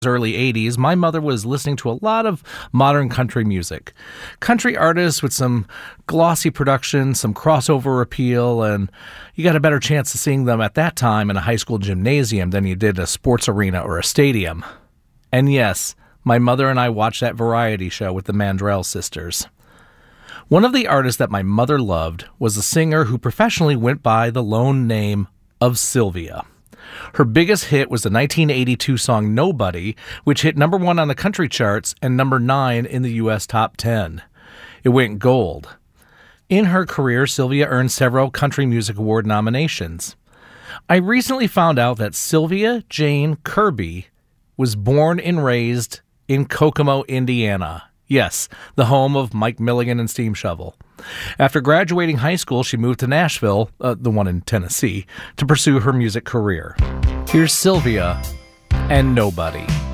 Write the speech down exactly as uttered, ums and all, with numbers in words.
early eighties, my mother was listening to a lot of modern country music. Country artists with some glossy production, some crossover appeal, and you got a better chance of seeing them at that time in a high school gymnasium than you did a sports arena or a stadium. And yes, my mother and I watched that variety show with the Mandrell sisters. One of the artists that my mother loved was a singer who professionally went by the lone name of Sylvia. Her biggest hit was the nineteen eighty-two song Nobody, which hit number one on the country charts and number nine in the U S top ten. It went gold. In her career, Sylvia earned several Country Music Award nominations. I recently found out that Sylvia Jane Kirby was born and raised in Kokomo, Indiana. Yes, the home of Mike Milligan and Steam Shovel. After graduating high school, she moved to Nashville, uh, the one in Tennessee, to pursue her music career. Here's Sylvia and Nobody.